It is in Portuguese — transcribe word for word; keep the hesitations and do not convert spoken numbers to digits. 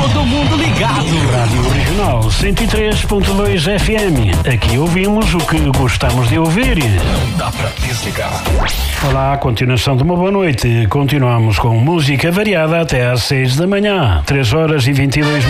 Todo mundo ligado. Rádio Regional cento e três ponto dois F M. Aqui ouvimos o que gostamos de ouvir. Não dá pra desligar. Olá, continuação de uma boa noite. Continuamos com música variada até às seis da manhã. três horas e vinte e dois